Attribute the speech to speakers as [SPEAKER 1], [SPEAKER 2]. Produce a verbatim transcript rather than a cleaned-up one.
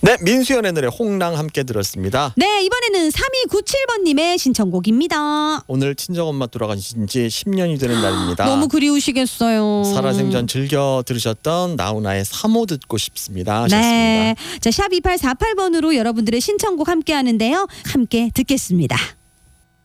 [SPEAKER 1] 네, 민수연의 노래 홍랑 함께 들었습니다.
[SPEAKER 2] 네, 이번에는 삼이구칠 번님의 신청곡입니다.
[SPEAKER 1] 오늘 친정엄마 돌아가신 지 십 년이 되는 날입니다.
[SPEAKER 2] 너무 그리우시겠어요.
[SPEAKER 1] 살아생전 즐겨 들으셨던 나훈아의 삼호 듣고 싶습니다 하셨습니다.
[SPEAKER 2] 네, 자, 샵 이팔사팔 번으로 여러분들의 신청곡 함께 하는데요. 함께 듣겠습니다.